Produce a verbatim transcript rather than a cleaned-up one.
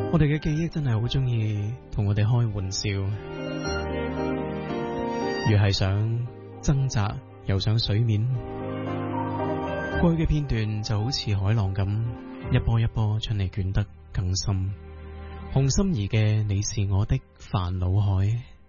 我哋嘅記憶真係好中意同我哋開玩笑，越係想掙扎，又想水面。過去嘅片段就好似海浪咁，一波一波將你捲得更深。紅心儀嘅你是我的煩惱海。